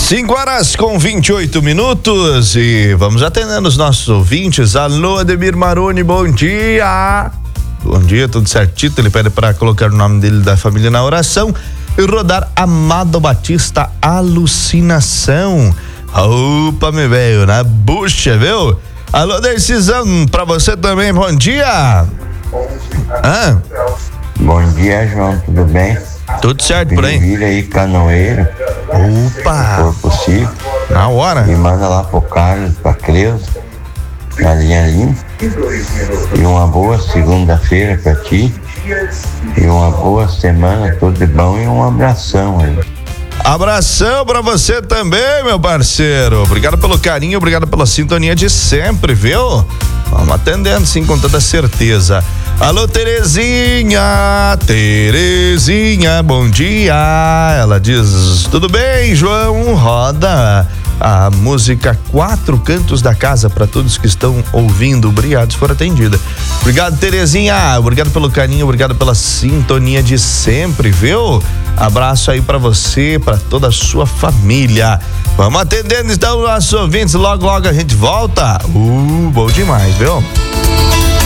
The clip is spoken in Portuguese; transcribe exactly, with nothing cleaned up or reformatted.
cinco horas com vinte e oito minutos e vamos atendendo os nossos ouvintes. Alô, Ademir Maroni, bom dia. Bom dia, tudo certinho. Ele pede para colocar o nome dele da família na oração e rodar Amado Batista, Alucinação. Opa, me veio na bucha, viu? Alô, Decisão, pra você também, bom dia. Ah. Bom dia, João, tudo bem? Tudo certo por aí? Vira aí, Canoeiro. Opa! Se for possível. Na hora. E manda lá pro Carlos, pra Creuza, na linha Lima. E uma boa segunda-feira pra ti. E uma boa semana, tudo de bom e um abração aí. Abração pra você também, meu parceiro. Obrigado pelo carinho, obrigado pela sintonia de sempre, viu? Vamos atendendo, sim, com toda certeza. Alô, Terezinha, Terezinha, bom dia. Ela diz, tudo bem, João? Roda a música Quatro Cantos da Casa para todos que estão ouvindo. Obrigado, se for atendida. Obrigado, Terezinha. Obrigado pelo carinho, obrigado pela sintonia de sempre, viu? Abraço aí pra você, pra toda a sua família. Vamos atendendo então nossos ouvintes. Logo, logo a gente volta. Uh, bom demais, viu?